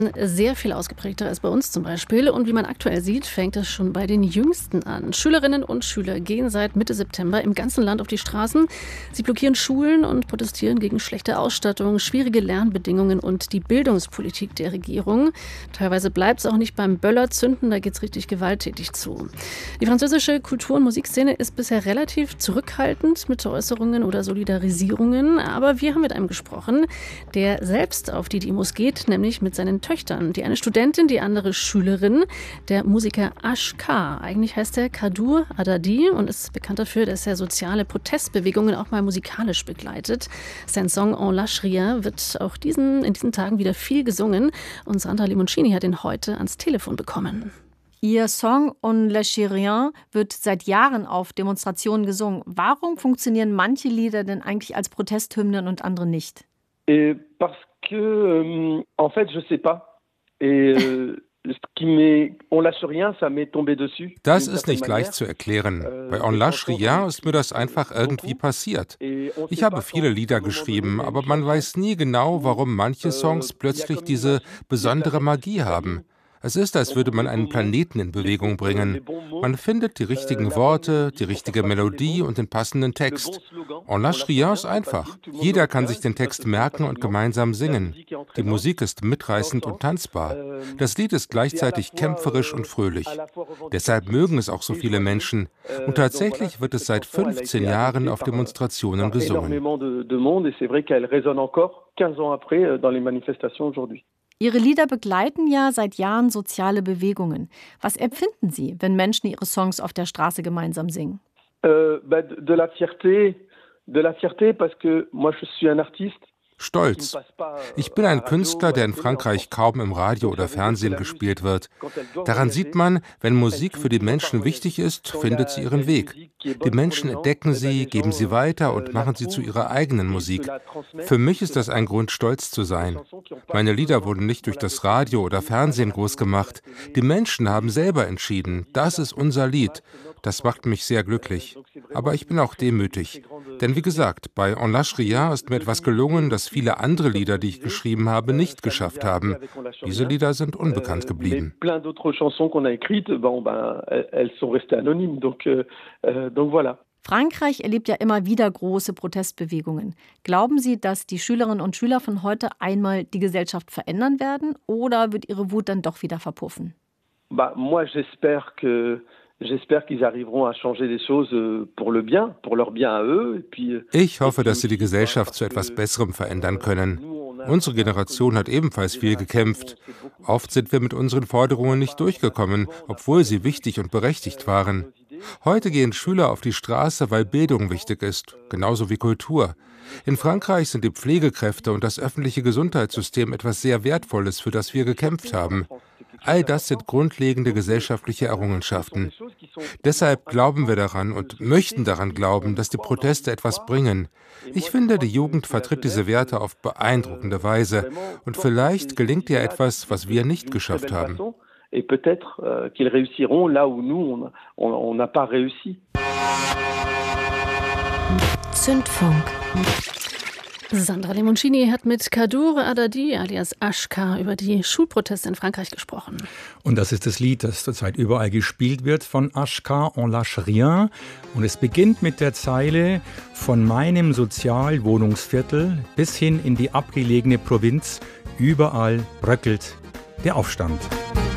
Sehr viel ausgeprägter als bei uns zum Beispiel. Und wie man aktuell sieht, fängt es schon bei den Jüngsten an. Schülerinnen und Schüler gehen seit Mitte September im ganzen Land auf die Straßen. Sie blockieren Schulen und protestieren gegen schlechte Ausstattung, schwierige Lernbedingungen und die Bildungspolitik der Regierung. Teilweise bleibt es auch nicht beim Böllerzünden, da geht es richtig gewalttätig zu. Die französische Kultur- und Musikszene ist bisher relativ zurückhaltend mit Äußerungen oder Solidarisierungen. Aber wir haben mit einem gesprochen, der selbst auf die Demos geht, nämlich mit seinen Töchtern. Die eine Studentin, die andere Schülerin. Der Musiker Ashkar, eigentlich heißt er Kadur Adadi und ist bekannt dafür, dass er soziale Protestbewegungen auch mal musikalisch begleitet. Sein Song On lâche rien wird auch in diesen Tagen wieder viel gesungen und Sandra Limoncini hat ihn heute ans Telefon bekommen. Ihr Song On lâche rien wird seit Jahren auf Demonstrationen gesungen. Warum funktionieren manche Lieder denn eigentlich als Protesthymnen und andere nicht? Parce que, en fait, je sais pas. Das ist nicht leicht zu erklären. Bei On lâche rien ist mir das einfach irgendwie passiert. Ich habe viele Lieder geschrieben, aber man weiß nie genau, warum manche Songs plötzlich diese besondere Magie haben. Es ist, als würde man einen Planeten in Bewegung bringen. Man findet die richtigen Worte, die richtige Melodie und den passenden Text. On lâche rien ist einfach. Jeder kann sich den Text merken und gemeinsam singen. Die Musik ist mitreißend und tanzbar. Das Lied ist gleichzeitig kämpferisch und fröhlich. Deshalb mögen es auch so viele Menschen. Und tatsächlich wird es seit 15 Jahren auf Demonstrationen gesungen. Ihre Lieder begleiten ja seit Jahren soziale Bewegungen. Was empfinden Sie, wenn Menschen ihre Songs auf der Straße gemeinsam singen? De la fierté, parce que moi je suis un artiste. Stolz. Ich bin ein Künstler, der in Frankreich kaum im Radio oder Fernsehen gespielt wird. Daran sieht man, wenn Musik für die Menschen wichtig ist, findet sie ihren Weg. Die Menschen entdecken sie, geben sie weiter und machen sie zu ihrer eigenen Musik. Für mich ist das ein Grund, stolz zu sein. Meine Lieder wurden nicht durch das Radio oder Fernsehen groß gemacht. Die Menschen haben selber entschieden, das ist unser Lied. Das macht mich sehr glücklich. Aber ich bin auch demütig. Denn wie gesagt, bei On lâche rien ist mir etwas gelungen, das viele andere Lieder, die ich geschrieben habe, nicht geschafft haben. Diese Lieder sind unbekannt geblieben. Frankreich erlebt ja immer wieder große Protestbewegungen. Glauben Sie, dass die Schülerinnen und Schüler von heute einmal die Gesellschaft verändern werden oder wird ihre Wut dann doch wieder verpuffen? Ich hoffe, dass sie die Gesellschaft zu etwas Besserem verändern können. Unsere Generation hat ebenfalls viel gekämpft. Oft sind wir mit unseren Forderungen nicht durchgekommen, obwohl sie wichtig und berechtigt waren. Heute gehen Schüler auf die Straße, weil Bildung wichtig ist, genauso wie Kultur. In Frankreich sind die Pflegekräfte und das öffentliche Gesundheitssystem etwas sehr Wertvolles, für das wir gekämpft haben. All das sind grundlegende gesellschaftliche Errungenschaften. Deshalb glauben wir daran und möchten daran glauben, dass die Proteste etwas bringen. Ich finde, die Jugend vertritt diese Werte auf beeindruckende Weise. Und vielleicht gelingt ihr etwas, was wir nicht geschafft haben. Zündfunk. Sandra Limoncini hat mit Kadur Adadi alias Ashkar über die Schulproteste in Frankreich gesprochen. Und das ist das Lied, das zurzeit überall gespielt wird von Ashkar, On lâche rien. Und es beginnt mit der Zeile: Von meinem Sozialwohnungsviertel bis hin in die abgelegene Provinz, überall bröckelt der Aufstand.